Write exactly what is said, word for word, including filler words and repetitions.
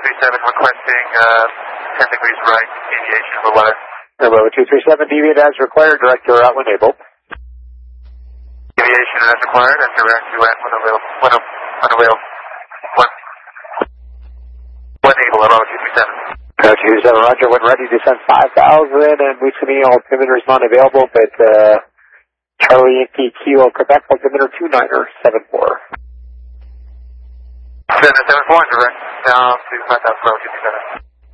three seven requesting uh, ten degrees right, deviation for weather. Bravo two three seven, deviate as required, direct your route when able. Deviation as required, and direct you at when available, when, when available, when, when able, Bravo two three seven. Bravo two three seven, roger, when ready, descend five thousand, and we should be altimeter is not available, but uh, Charlie Yankee Kilo, Quebec, altimeter two niner seven four. seven seven four, direct down to five thousand, Bravo two three seven.